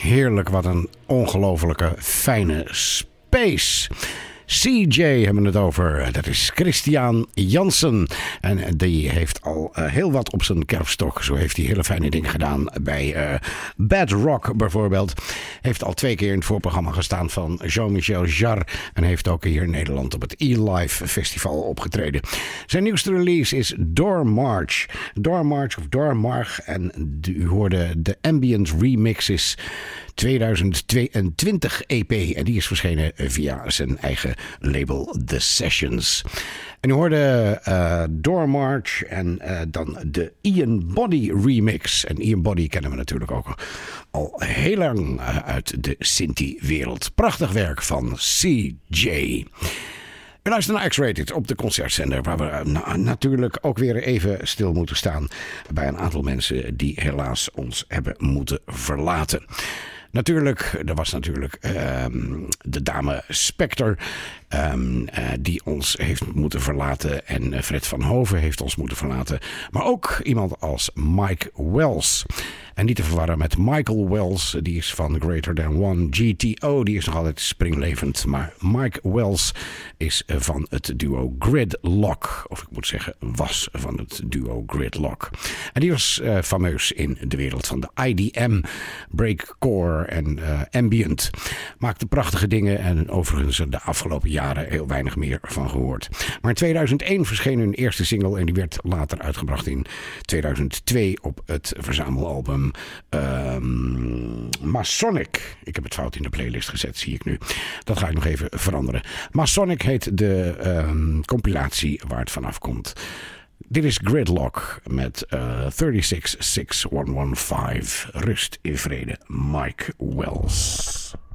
Heerlijk, wat een ongelofelijke fijne space. CJ hebben we het over. Dat is Christian Jansen. En die heeft al heel wat op zijn kerfstok. Zo heeft hij hele fijne dingen gedaan bij Bad Rock bijvoorbeeld. Heeft al 2 keer in het voorprogramma gestaan van Jean-Michel Jarre. En heeft ook hier in Nederland op het E-Live Festival opgetreden. Zijn nieuwste release is Door March. Door March of Door March. En u hoorde de Ambient Remixes 2022 EP. En die is verschenen via zijn eigen label The Sessions. En u hoorde Door March en dan de Ian Body remix. En Ian Body kennen we natuurlijk ook al heel lang uit de Sinti-wereld. Prachtig werk van CJ. We luisteren naar X-Rated op de concertzender, waar we natuurlijk ook weer even stil moeten staan bij een aantal mensen die helaas ons hebben moeten verlaten. Natuurlijk, er was natuurlijk de dame Spector die ons heeft moeten verlaten. En Fred van Hoven heeft ons moeten verlaten. Maar ook iemand als Mike Wells. En niet te verwarren met Michael Wells. Die is van Greater Than One. GTO, die is nog altijd springlevend. Maar Mike Wells is van het duo Gridlock. Of ik moet zeggen, was van het duo Gridlock. En die was fameus in de wereld van de IDM, breakcore en ambient. Maakte prachtige dingen en overigens de afgelopen jaren heel weinig meer van gehoord. Maar in 2001 verscheen hun eerste single en die werd later uitgebracht in 2002 op het verzamelalbum Masonic. Ik heb het fout in de playlist gezet, zie ik nu. Dat ga ik nog even veranderen. Masonic heet de compilatie waar het vanaf komt. Dit is Gridlock met 36615. Rust in vrede, Mike Wells.